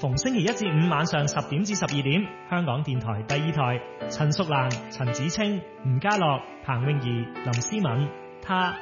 逢星期一至五晚上10點至12點，香港電台第2台，陳淑蘭、陳子清、吳家樂、彭詠儀、林思敏，他。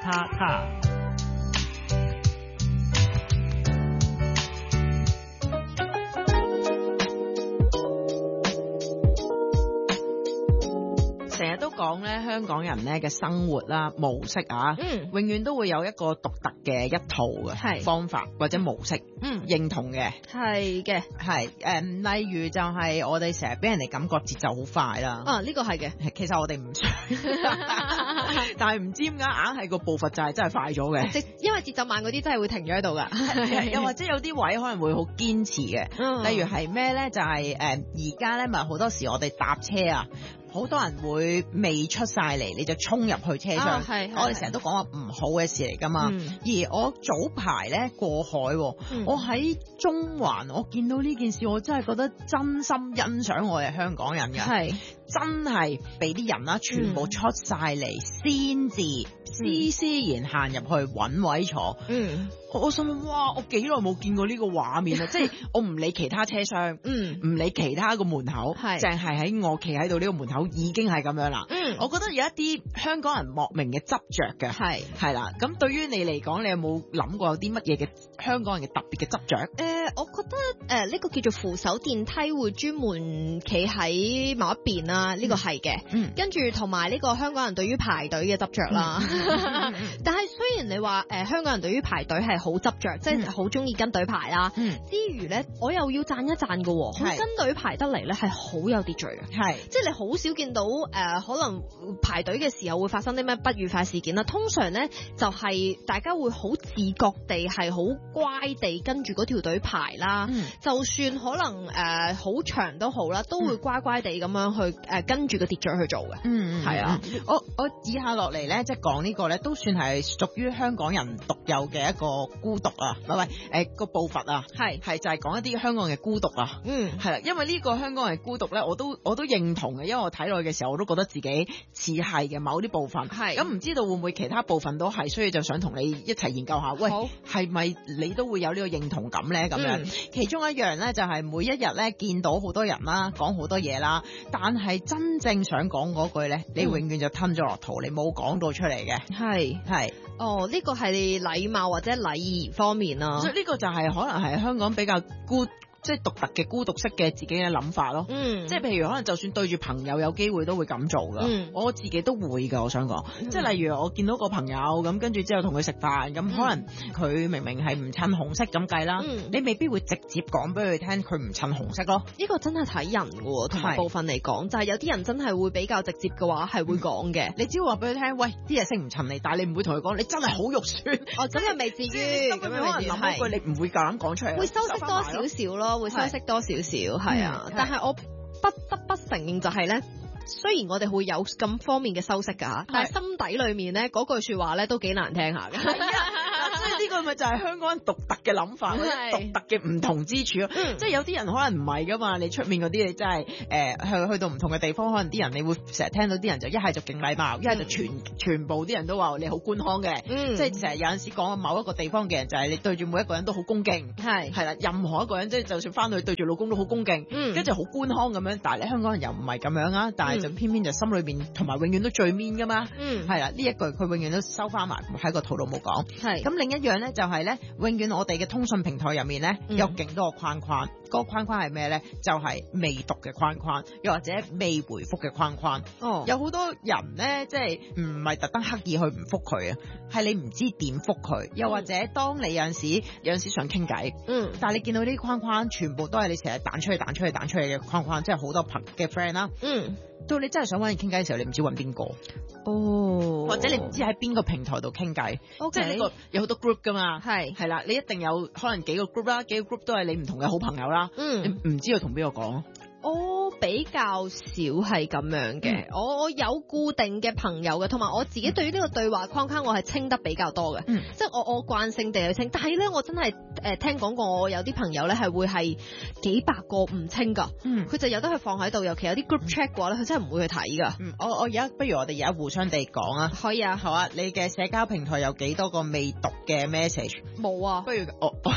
成日都講咧，香港人咧嘅生活啦模式啊，永遠都會有一個獨特嘅一套嘅方法或者模式，認同嘅， 係嘅， 係例如就係我哋成日俾人哋感覺節奏好快啦， 呢個係嘅， 其實我哋唔想，但係唔知點解硬係個步伐就係真係快咗嘅， 因為節奏慢嗰啲真係會停咗喺度噶， 又或者有啲位可能會好堅持嘅，例如係咩咧？就係而家咧咪好多時我哋搭車啊。好多人會未出晒嚟，你就衝入去車廂。我哋成日都講話唔好嘅事嚟㗎嘛。而我早排咧過海，我喺中環，我見到呢件事，我真係覺得真心欣賞我哋香港人嘅，真係俾啲人啦，全部出晒嚟先至斯然行入去揾位坐。我心諗哇，我幾耐冇見過呢個畫面啦！即係我唔理其他車廂，唔理其他個門口，淨係喺我企喺度呢個門口已經係咁樣啦。我覺得有一啲香港人莫名嘅執着嘅，係啦。咁對於你嚟講，你有冇諗過有啲乜嘢嘅香港人嘅特別嘅執着？ 我覺得呢個叫做扶手電梯會專門企喺某一邊啦，呢個係嘅。跟住同埋呢個香港人對於排隊嘅執着啦。但係雖然你話香港人對於排隊係好執着，即係好中意跟隊排啦。之餘咧，我又要讚一讚嘅，佢跟隊排得嚟咧係好有秩序嘅，即係你好少見到可能排隊嘅時候會發生啲咩不愉快事件啦。通常咧就係大家會好自覺地係好乖地跟住嗰條隊排啦。就算可能好長都好啦，都會乖乖地咁樣去跟住個秩序去做嘅。係啊， 我以下落嚟咧，即係講呢個咧，都算係屬於香港人獨有嘅一個孤獨啊，個步伐啊，係就係講一啲香港嘅孤獨啊，係啦，因為呢個香港人嘅孤獨咧，我都認同嘅，因為我睇落去嘅時候，我都覺得自己似係嘅某啲部分，咁唔知道會唔會其他部分都係，所以就想同你一齊研究下，喂，係咪你都會有呢個認同感咧？咁樣，其中一樣咧就係每一日咧見到好多人啦，講好多嘢啦，但係真正想講嗰句咧，你永遠就吞咗落肚，你冇講到出嚟嘅，係。 呢個係禮貌或者禮儀方面啦， 所以呢個就係可能係香港比較即係獨特嘅孤獨式嘅自己嘅諗法咯。即係譬如可能就算對住朋友有機會都會咁做噶。我自己都會噶，我想講。即係例如我見到個朋友咁，跟住之後同佢食飯咁，可能佢明明係唔襯紅色咁計啦，你未必會直接講俾佢聽佢唔襯紅色咯。 呢個真係睇人嘅，同埋部分嚟講，就係有啲人真係會比較直接嘅話係會講嘅。 你只要話俾佢聽，喂，啲嘢色唔襯你，但係你唔會同佢講，你真係好肉酸。 咁又未至於，咁樣可能諗一句你唔會夠膽講出嚟， 會修飾多少少咯。會修飾多少少，係啊，但係我不得不承認就係咧，雖然我哋會有咁方面嘅修飾㗎，但係心底裏面咧嗰句說話咧都幾難聽下嘅。 所以呢個咪就係香港人獨特嘅諗法，獨特嘅唔同之處咯。即係有啲人可能唔係噶嘛，你出面嗰啲你真係去到唔同嘅地方，可能啲人你會成日聽到啲人就一係就勁禮貌，一係就全部啲人都話你好官腔嘅。即係成日有陣時講某一個地方嘅人就係你對住每一個人都好恭敬，係啦，任何一個人即係就算翻去對住老公都好恭敬，跟住好官腔咁樣。但係你香港人又唔係咁樣啊，但係就偏偏就心裏邊同埋永遠都最 mean 噶嘛。係啦，呢一句佢永遠都收翻埋喺個肚度冇講。咁另一樣咧就係咧，永遠我哋嘅通訊平台入面咧有勁多個框框，嗰個框框係咩咧？就係未讀嘅框框，又或者未回覆嘅框框。有好多人咧，即係唔係特登刻意去唔覆佢啊，係你唔知點覆佢，又或者當你有陣時想傾偈，但係你見到呢啲框框全部都係你成日彈出嚟嘅框框，即係好多嘅 friend 啦。到你真係想揾人傾偈嘅時候，你唔知揾邊個，或者你唔知喺邊個平台度傾偈。即係呢個有好多 group 噶嘛，係啦，你一定有可能幾個 group 啦，幾個 group 都係你唔同嘅好朋友啦，你唔知道同邊個講。 我比較少係咁樣嘅，我有固定嘅朋友嘅，同埋我自己對於呢個對話框框我係清得比較多嘅，即係我慣性地去清。但係咧，我真係聽講過，我有啲朋友咧係會係幾百個唔清噶，佢就有得去放喺度，尤其有啲 group chat 嘅話咧，佢真係唔會去睇噶。 我而家不如我哋而家互相地講啊， 可以啊， 好啊，你嘅社交平台有幾多個未讀嘅 message？ 冇啊， 不如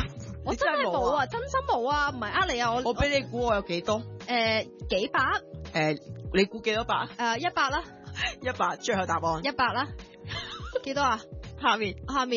我真係冇啊，真心冇啊，唔係呃你啊， 我俾你估我有幾多？ 幾百？ 你估幾多百 ？100啦 ，100，最後答案 100啦，幾多啊？ 下面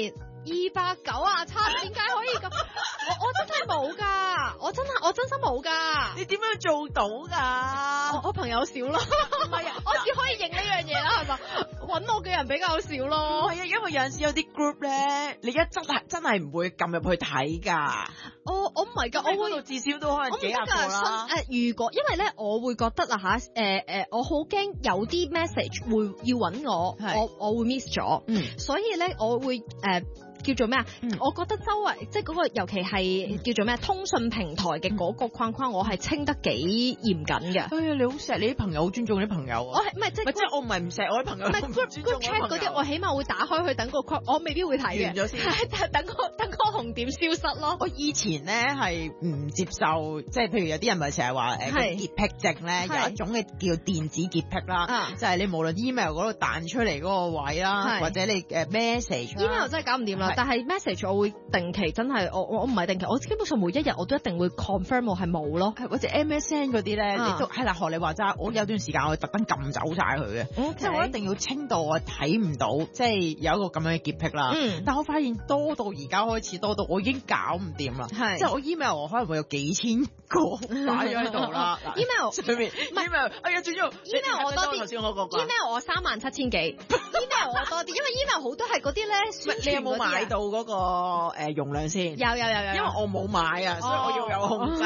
290啊，差點解可以咁？我真係冇噶，我真心冇噶。 你點樣做到㗎？ 我朋友少咯，唔係啊，我只可以認呢樣嘢啦，係嘛？揾我嘅人比較少咯。 唔係啊，因為有陣時有啲 group 咧，你而家真係唔會撳入去睇㗎。 我唔係㗎，我會至少都可能幾廿個啦。 如果因為咧，我會覺得啊嚇，我好驚有啲 message 會要揾我會 miss 咗，所以咧我會叫做咩啊？我覺得周圍即係嗰個，尤其係叫做咩通訊平台嘅嗰個框框，我係清得幾嚴謹嘅。 哎呀，你好錫你啲朋友，好尊重你啲朋友啊！ 我係唔係即係我唔係唔錫我啲朋友， 唔係 group chat 嗰啲，我起碼會打開去等個框，我未必會睇嘅。 完咗先， 等個紅點消失咯。 我以前咧係唔接受，即係譬如有啲人咪成日話潔癖症咧，有一種嘅叫電子潔癖啦，就係你無論 email 嗰度彈出嚟嗰個位啦，或者你message，email 真係搞唔掂啦。但係 message 我會定期真係我唔係定期，我基本上每一日我都一定會 confirm 我係冇咯， 或者 MSN 嗰啲咧，你都係啦。學你話齋，我有段時間我特登撳走晒佢嘅，即係我一定要清到我睇唔到，即係有一個咁樣嘅潔癖啦。但我發現多到而家開始多到我已經搞唔掂啦，即係我 email 我可能會有幾千個擺咗喺度啦。 email 上面 email 哎呀，最重要 email 我多啲，email 我37000幾，email 我多啲，因為 email 好多係嗰啲咧。 你有冇買到嗰個容量先？ 有， 因為我冇買啊，所以我要有控制。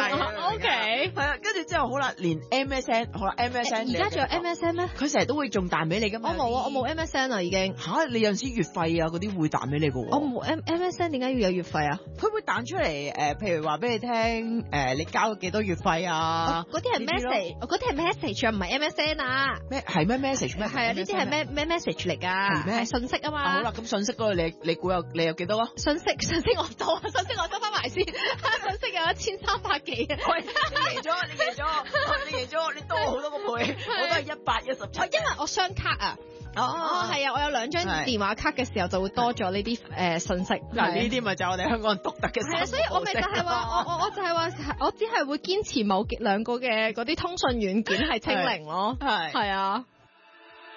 OK， 係啊，跟住之後好啦，連 MSN 好啦 MSN 而家仲有 MSN 咩？ 佢成日都會仲彈俾你㗎嘛。 我冇 MSN 啊，已經嚇你有陣時月費啊嗰啲會彈俾你㗎喎。 我冇 MSN 點解要有月費啊？ 佢會彈出嚟譬如話俾你聽你交咗幾多月費啊？ 嗰啲係 message，嗰啲係 message 啊，唔係 MSN 啊。 咩係咩 message 咩？ 係啊，呢啲係咩 message 嚟㗎？係信息啊嘛。 好啦，咁信息嗰度你估你有幾多啊？ 信息我多，信息我收翻埋先。信息有1300幾啊！ 你贏咗，你多我好多個倍，我都係117。 因為我雙卡啊。係啊，我有2張電話卡嘅時候就會多咗呢啲信息。 嗱，呢啲咪就係我哋香港人獨特嘅。 係啊，所以我咪就係話，我就係話，我只係會堅持某2個嘅嗰啲通訊軟件係清零咯。係啊。